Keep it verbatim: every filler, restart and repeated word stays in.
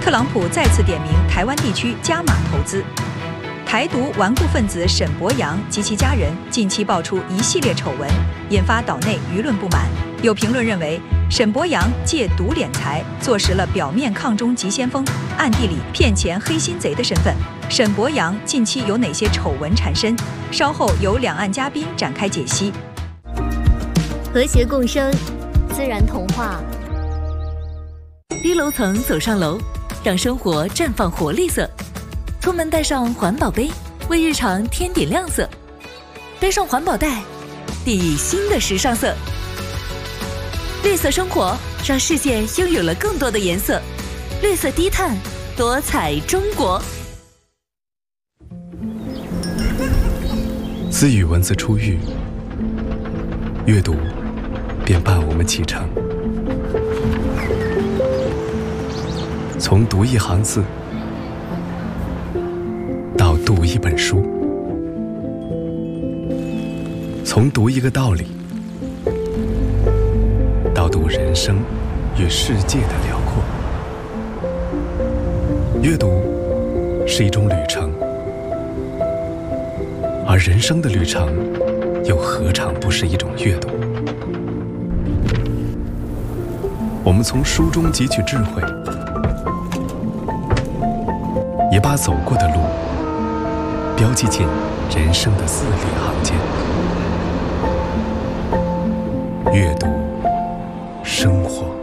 特朗普再次点名台湾地区加码投资。台独顽固分子沈伯洋及其家人近期爆出一系列丑闻，引发岛内舆论不满。有评论认为，沈伯洋借毒敛财，坐实了表面抗中急先锋，暗地里骗钱黑心贼的身份。沈伯洋近期有哪些丑闻缠身？稍后由两岸嘉宾展开解析。 和谐共生，自然童话。 低楼层走上楼，让生活绽放活力色。出门带上环保杯，为日常添点亮色；背上环保袋，递以新的时尚色。绿色生活，让世界拥有了更多的颜色。绿色低碳，多彩中国。 自与文字初遇，阅读便伴我们启程。从读一行字到读一本书，从读一个道理到读人生与世界的辽阔。阅读是一种旅程，而人生的旅程又何尝不是一种阅读？我们从书中汲取智慧，也把走过的路标记进人生的字里行间。阅读，生活。